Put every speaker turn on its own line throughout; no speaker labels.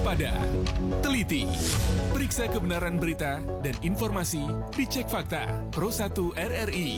Waspada, teliti, periksa kebenaran berita dan informasi, dicek fakta. Pro 1 RRI.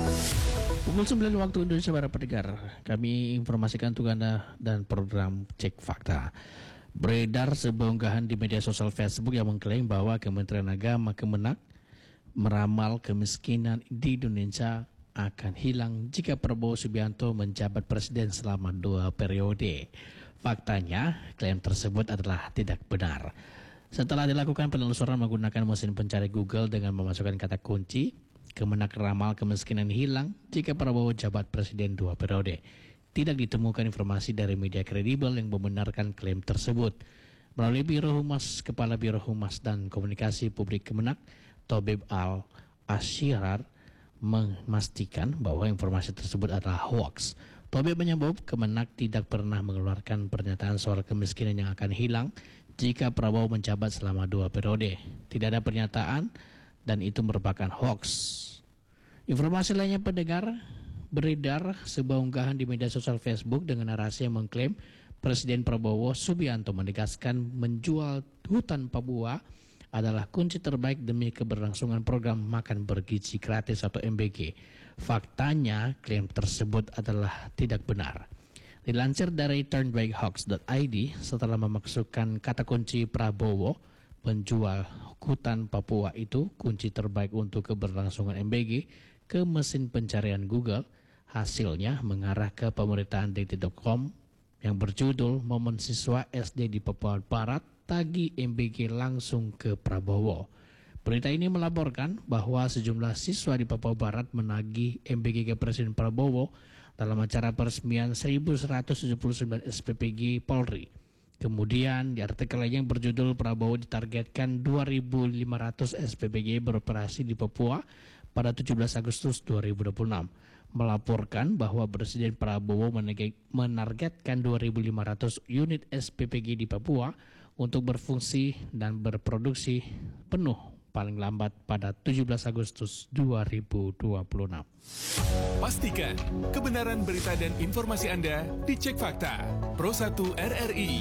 Pukul 9 waktu Indonesia Barat pendengar, kami informasikan untuk Anda dan program Cek Fakta. Beredar sebuah unggahan di media sosial Facebook yang mengklaim bahwa Kementerian Agama Kemenak meramal kemiskinan di Indonesia akan hilang jika Prabowo Subianto menjabat presiden selama 2 periode. Faktanya, klaim tersebut adalah tidak benar. Setelah dilakukan penelusuran menggunakan mesin pencari Google dengan memasukkan kata kunci, Kemenak ramal kemiskinan hilang jika Prabowo jabat presiden 2 periode. Tidak ditemukan informasi dari media kredibel yang membenarkan klaim tersebut. Melalui Kepala Biro Humas dan Komunikasi Publik Kemenak, Tobib Al-Ashirar, memastikan bahwa informasi tersebut adalah hoax. Tobib menyebut Kemenak tidak pernah mengeluarkan pernyataan soal kemiskinan yang akan hilang jika Prabowo menjabat selama 2 periode. Tidak ada pernyataan dan itu merupakan hoax. Informasi lainnya pendengar, beredar sebuah unggahan di media sosial Facebook dengan narasi yang mengklaim Presiden Prabowo Subianto menegaskan menjual hutan Papua adalah kunci terbaik demi keberlangsungan program makan bergizi gratis atau MBG. Faktanya, klaim tersebut adalah tidak benar. Dilansir dari turnbackhoax.id, setelah memasukkan kata kunci Prabowo, penjual hutan Papua itu kunci terbaik untuk keberlangsungan MBG ke mesin pencarian Google, hasilnya mengarah ke pemberitaan detik.com yang berjudul Momen Siswa SD di Papua Barat tagih MBG langsung ke Prabowo. Berita ini melaporkan bahwa sejumlah siswa di Papua Barat menagih MBG ke Presiden Prabowo dalam acara peresmian 1179 SPPG Polri. Kemudian di artikel lain yang berjudul Prabowo ditargetkan 2.500 SPPG beroperasi di Papua pada 17 Agustus 2026, melaporkan bahwa Presiden Prabowo menargetkan 2.500 unit SPPG di Papua untuk berfungsi dan berproduksi penuh paling lambat pada 17 Agustus 2026.
Pastikan kebenaran berita dan informasi Anda dicek fakta. Pro 1 RRI.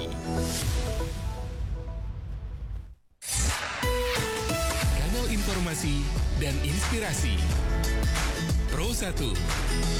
Kanal informasi dan inspirasi. Pro 1.